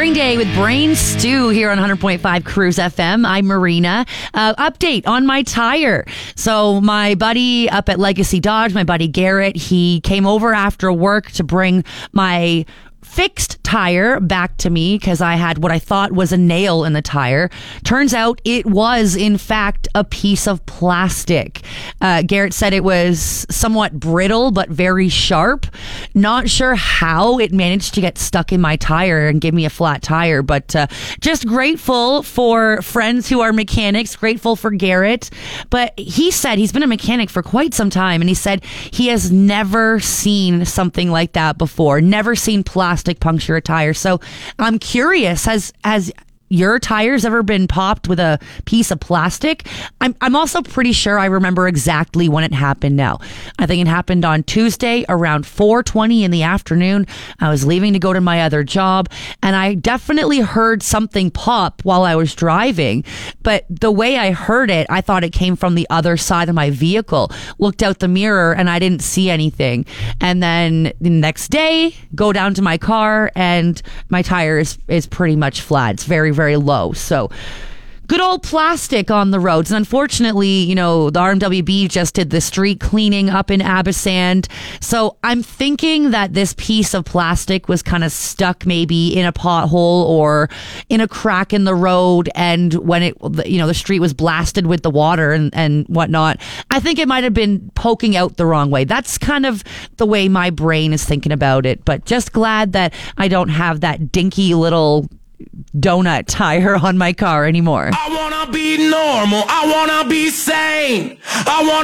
Morning Day with Brain Stew here on 100.5 Cruise FM. I'm Marina. Update on my tire. So my buddy up at Legacy Dodge, my buddy Garrett, he came over after work to bring my fixed tire back to me because I had what I thought was a nail in the tire. Turns out it was, in fact, a piece of plastic. Garrett said it was somewhat brittle but very sharp. Not sure how it managed to get stuck in my tire and give me a flat tire, but just grateful for friends who are mechanics, grateful for Garrett. But he said he's been a mechanic for quite some time, and he said he has never seen something like that before, never seen plastic puncture a tire. So I'm curious, has your tires ever been popped with a piece of plastic? I'm also pretty sure I remember exactly when it happened now. I think it happened on Tuesday around 4:20 in the afternoon. I was leaving to go to my other job, and I definitely heard something pop while I was driving. But the way I heard it, I thought it came from the other side of my vehicle. Looked out the mirror, and I didn't see anything. And then the next day, go down to my car, and my tire is pretty much flat. It's very, very low. So good old plastic on the roads. And unfortunately, the RMWB just did the street cleaning up in Abasand. So I'm thinking that this piece of plastic was kind of stuck maybe in a pothole or in a crack in the road. And when the street was blasted with the water and whatnot, I think it might have been poking out the wrong way. That's kind of the way my brain is thinking about it. But just glad that I don't have that dinky little donut tire on my car anymore. I wanna be normal. I wanna be sane. I want